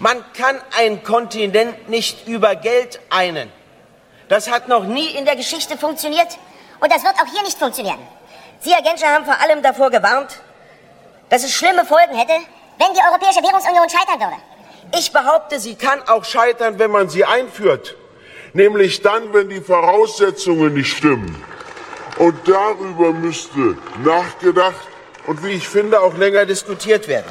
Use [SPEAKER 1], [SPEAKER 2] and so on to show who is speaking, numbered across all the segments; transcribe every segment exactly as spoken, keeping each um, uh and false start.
[SPEAKER 1] Man kann einen Kontinent nicht über Geld einen. Das hat noch nie in der Geschichte funktioniert und das wird auch hier nicht funktionieren. Sie, Herr Genscher, haben vor allem davor gewarnt, dass es schlimme Folgen hätte, wenn die Europäische Währungsunion scheitern würde.
[SPEAKER 2] Ich behaupte, sie kann auch scheitern, wenn man sie einführt. Nämlich dann, wenn die Voraussetzungen nicht stimmen. Und darüber müsste nachgedacht und, wie ich finde, auch länger diskutiert werden.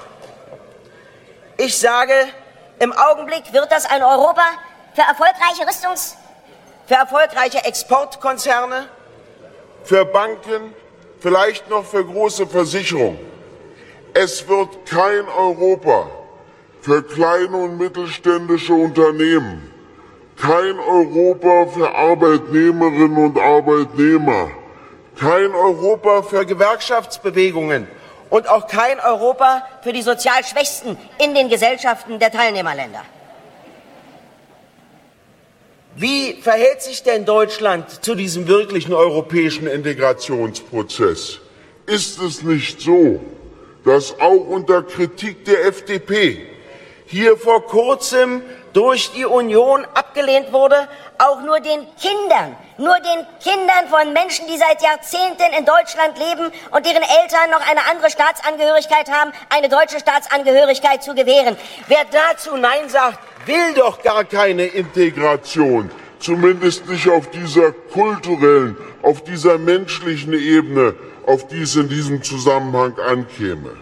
[SPEAKER 1] Ich sage, im Augenblick wird das ein Europa für erfolgreiche Rüstungs-, für erfolgreiche Exportkonzerne,
[SPEAKER 2] für Banken, vielleicht noch für große Versicherungen. Es wird kein Europa für kleine und mittelständische Unternehmen, kein Europa für Arbeitnehmerinnen und Arbeitnehmer,
[SPEAKER 1] kein Europa für Gewerkschaftsbewegungen und auch kein Europa für die sozial Schwächsten in den Gesellschaften der Teilnehmerländer.
[SPEAKER 2] Wie verhält sich denn Deutschland zu diesem wirklichen europäischen Integrationsprozess? Ist es nicht so, dass auch unter Kritik der F D P
[SPEAKER 1] hier vor kurzem durch die Union abgelehnt wurde, auch nur den Kindern, nur den Kindern von Menschen, die seit Jahrzehnten in Deutschland leben und deren Eltern noch eine andere Staatsangehörigkeit haben, eine deutsche Staatsangehörigkeit zu gewähren. Wer dazu Nein sagt,
[SPEAKER 2] will doch gar keine Integration, zumindest nicht auf dieser kulturellen, auf dieser menschlichen Ebene, auf die es in diesem Zusammenhang ankäme.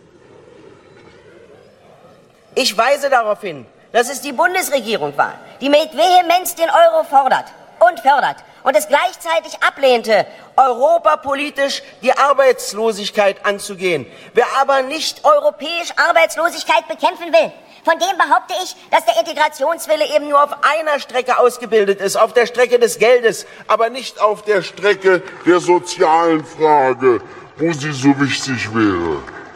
[SPEAKER 1] Ich weise darauf hin, dass es die Bundesregierung war, die mit Vehemenz den Euro fordert und fördert und es gleichzeitig ablehnte, europapolitisch die Arbeitslosigkeit anzugehen. Wer aber nicht europäisch Arbeitslosigkeit bekämpfen will, von dem behaupte ich, dass der Integrationswille eben nur auf einer Strecke ausgebildet ist, auf der Strecke des Geldes,
[SPEAKER 2] aber nicht auf der Strecke der sozialen Frage, wo sie so wichtig wäre.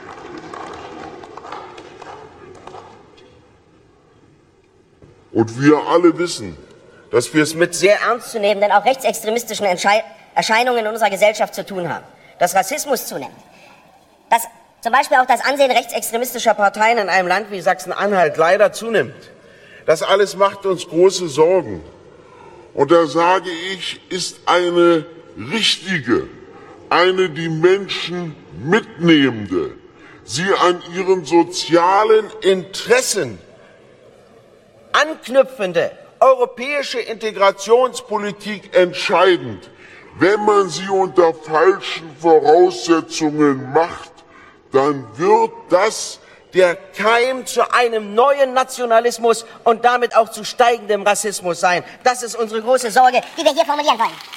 [SPEAKER 2] Und wir alle wissen, dass wir es mit
[SPEAKER 1] sehr ernstzunehmenden, auch rechtsextremistischen Entschei- Erscheinungen in unserer Gesellschaft zu tun haben. Dass Rassismus zunimmt. Dass zum Beispiel auch das Ansehen rechtsextremistischer Parteien in einem Land wie Sachsen-Anhalt leider zunimmt.
[SPEAKER 2] Das alles macht uns große Sorgen. Und da sage ich, ist eine richtige, eine die Menschen mitnehmende, sie an ihren sozialen Interessen
[SPEAKER 1] anknüpfende
[SPEAKER 2] europäische Integrationspolitik entscheidend. Wenn man sie unter falschen Voraussetzungen macht, dann wird das
[SPEAKER 1] der Keim zu einem neuen Nationalismus und damit auch zu steigendem Rassismus sein. Das ist unsere große Sorge, die wir hier formulieren wollen.